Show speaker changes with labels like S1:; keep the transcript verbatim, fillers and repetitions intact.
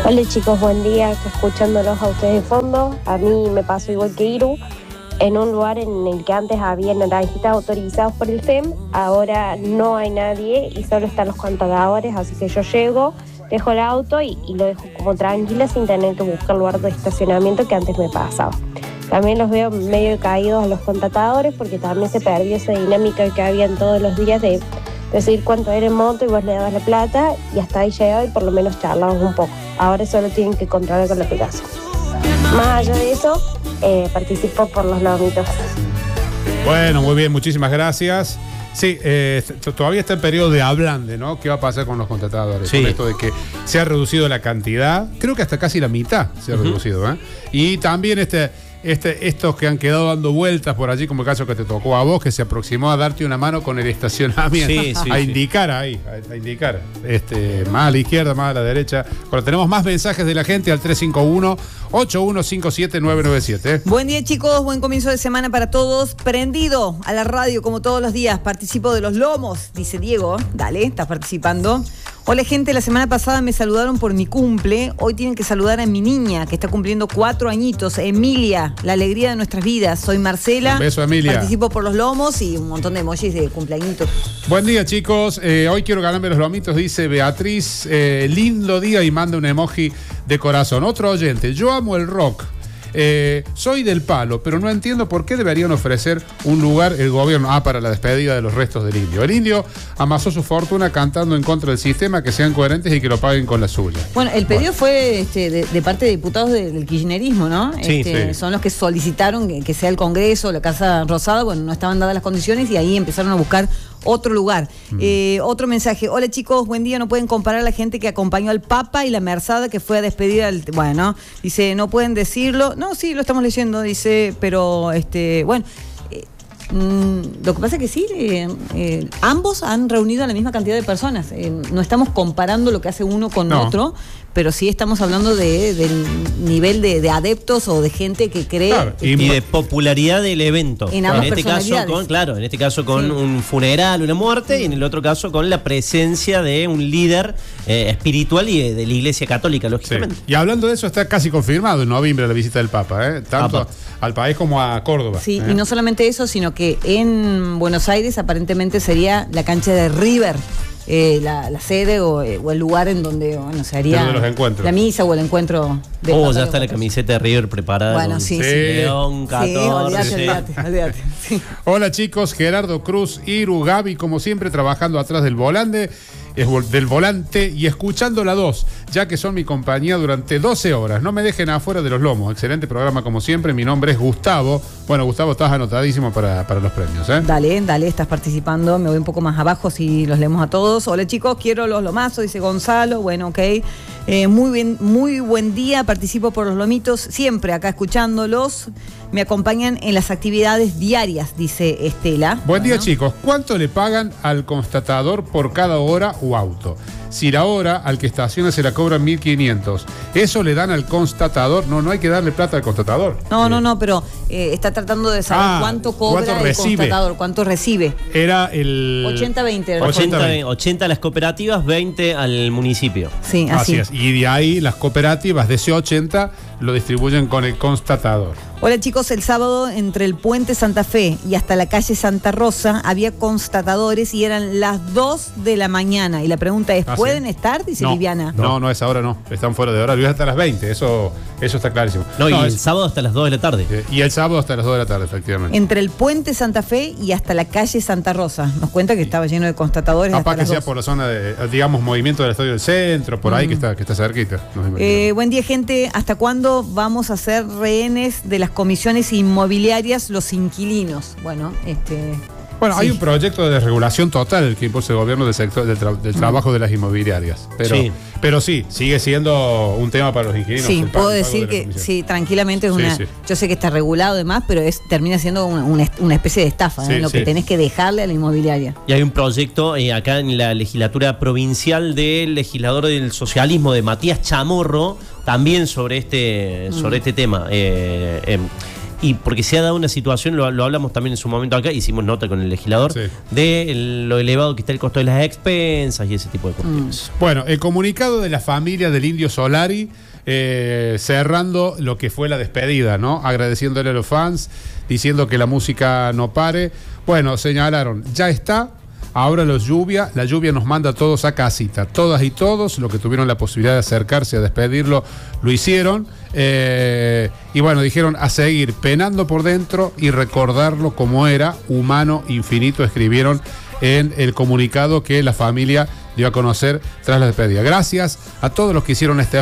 S1: Hola chicos, buen día, escuchándolos a ustedes de fondo. A mí me pasó igual que Iru, en un lugar en el que antes había naranjitas autorizados por el S E M, ahora no hay nadie y solo están los contadores, así que yo llego, dejo el auto y, y lo dejo como tranquila sin tener que buscar lugar de estacionamiento que antes me pasaba. También los veo medio caídos a los contratadores porque también se perdió esa dinámica que habían todos los días de decir cuánto era en moto y vos le dabas la plata y hasta ahí llegaba y por lo menos charlamos un poco. Ahora solo tienen que controlar con la aplicación. Más allá de eso, eh, participo por los lomitos.
S2: Bueno, muy bien, muchísimas gracias. Sí, eh, todavía está el periodo de ablande, ¿no? ¿Qué va a pasar con los contratadores? Sí. Con esto de que se ha reducido la cantidad, creo que hasta casi la mitad se ha uh-huh. reducido, ¿eh? Y también este... Este, estos que han quedado dando vueltas por allí, como el caso que te tocó a vos, que se aproximó a darte una mano con el estacionamiento, sí, sí, a sí. indicar ahí, a, a indicar, este, más a la izquierda, más a la derecha. Bueno, tenemos más mensajes de la gente al tres cinco uno, ocho uno cinco siete, nueve nueve siete.
S3: Buen día chicos, buen comienzo de semana para todos. Prendido a la radio como todos los días, participo de los lomos, dice Diego. Dale, estás participando. Hola gente, la semana pasada me saludaron por mi cumple, hoy tienen que saludar a mi niña que está cumpliendo cuatro añitos, Emilia, la alegría de nuestras vidas. Soy Marcela.
S2: Un beso, Emilia.
S3: Participo por los lomos y un montón de emojis de cumpleañitos.
S2: Buen día chicos, eh, hoy quiero ganarme los lomitos, dice Beatriz, eh, lindo día y manda un emoji de corazón. Otro oyente, yo amo el rock. Eh, soy del palo, pero no entiendo por qué deberían ofrecer un lugar el gobierno ah, para la despedida de los restos del indio. El indio amasó su fortuna cantando en contra del sistema, que sean coherentes y que lo paguen con la suya.
S3: Bueno, el pedido bueno. fue este, de, de parte de diputados de, del kirchnerismo, ¿no?
S2: Sí,
S3: este,
S2: sí.
S3: Son los que solicitaron que, que sea el Congreso, la Casa Rosada, bueno, no estaban dadas las condiciones y ahí empezaron a buscar otro lugar. Mm. Eh, otro mensaje. Hola chicos, buen día. No pueden comparar a la gente que acompañó al Papa y la Merzada que fue a despedir al... Bueno, dice, no pueden decirlo. No, sí, lo estamos leyendo, dice, pero, este, bueno... Eh, mm, lo que pasa es que sí, eh, eh, ambos han reunido a la misma cantidad de personas. Eh, no estamos comparando lo que hace uno con no. otro, pero sí estamos hablando de, del nivel de, de adeptos o de gente que cree
S4: claro, y, y de popularidad del evento.
S3: En, en
S4: este caso con, claro, en este caso con sí. un funeral, una muerte, y en el otro caso con la presencia de un líder eh, espiritual y de, de la Iglesia Católica, lógicamente.
S2: Sí. Y hablando de eso, está casi confirmado en noviembre la visita del Papa, ¿eh? Tanto Papa. al país como a Córdoba.
S3: Sí,
S2: ¿eh?
S3: Y no solamente eso, sino que en Buenos Aires aparentemente sería la cancha de River. Eh, la, la sede o, eh, o el lugar en donde bueno, se haría la misa o el encuentro de
S4: Oh, ya está la camiseta de River preparada.
S3: Bueno, sí, sí.
S4: León, catorce. Sí,
S3: olvídate, olvídate, olvídate. Sí.
S2: Hola chicos, Gerardo Cruz, Iru, Gaby, como siempre trabajando atrás del volante, es del volante y escuchando la dos, ya que son mi compañía durante doce horas. No me dejen afuera de los lomos. Excelente programa como siempre. Mi nombre es Gustavo. Bueno, Gustavo, estás anotadísimo para, para los premios, ¿eh?
S3: Dale, dale, estás participando. Me voy un poco más abajo si los leemos a todos. Hola chicos, quiero los lomazos, dice Gonzalo. Bueno, ok. Eh, muy bien, muy buen día. Participo por los lomitos, siempre acá escuchándolos. Me acompañan en las actividades diarias, dice Estela.
S2: Buen
S3: bueno.
S2: día chicos. ¿Cuánto le pagan al constatador por cada hora o auto? Si la hora al que estaciona se la cobran mil quinientos, ¿eso le dan al constatador? No, no hay que darle plata al constatador.
S3: No, eh. no, no, pero eh, está tratando de saber ah, cuánto cobra ¿cuánto el recibe? constatador, cuánto recibe.
S2: Era el...
S3: ochenta veinte.
S4: ochenta a las cooperativas, veinte al municipio.
S3: Sí, así.
S2: así es. Y de ahí las cooperativas de ese ochenta lo distribuyen con el constatador.
S3: Hola chicos, el sábado entre el Puente Santa Fe y hasta la calle Santa Rosa había constatadores y eran las dos de la mañana. Y la pregunta es, ¿Ah, ¿pueden sí? estar? Dice
S2: no,
S3: Viviana.
S2: No, no, no, es ahora no. Están fuera de horario. Es hasta las veinte. Eso, eso está clarísimo.
S4: No,
S2: no
S4: y
S2: es...
S4: el sábado hasta las dos de la tarde.
S2: Y el sábado hasta las dos de la tarde, efectivamente.
S3: Entre el Puente Santa Fe y hasta la calle Santa Rosa. Nos cuenta que estaba lleno de constatadores.
S2: Capaz
S3: hasta
S2: que sea
S3: las
S2: por la zona de, digamos, movimiento del Estadio del Centro, por mm. ahí que está, que está cerquita.
S3: Eh, buen día, gente. ¿Hasta cuándo vamos a ser rehenes de las comisiones inmobiliarias los inquilinos? Bueno, este...
S2: Bueno,
S3: sí.
S2: hay un proyecto de desregulación total que impulsa el gobierno del sector del, tra- del trabajo mm. de las inmobiliarias. Pero sí. pero sí, sigue siendo un tema para los inquilinos.
S3: Sí, puedo decir que sí, tranquilamente es sí, una. Sí. Yo sé que está regulado además, pero es termina siendo una, una, una especie de estafa, sí, ¿eh? Lo sí. que tenés que dejarle a la inmobiliaria.
S4: Y hay un proyecto eh, acá en la legislatura provincial del legislador del socialismo de Matías Chamorro, también sobre este, mm. sobre este tema. Eh, eh, y porque se ha dado una situación, lo, lo hablamos también en su momento acá, hicimos nota con el legislador, sí. de el, lo elevado que está el costo de las expensas y ese tipo de cuestiones.
S2: Mm. Bueno, el comunicado de la familia del Indio Solari, eh, cerrando lo que fue la despedida, ¿no? Agradeciéndole a los fans, diciendo que la música no pare. Bueno, señalaron, ya está. Ahora los lluvia, la lluvia nos manda a todos a casita, todas y todos, los que tuvieron la posibilidad de acercarse a despedirlo, lo hicieron, eh, y bueno, dijeron a seguir penando por dentro y recordarlo como era, humano, infinito, escribieron en el comunicado que la familia dio a conocer tras la despedida. Gracias a todos los que hicieron este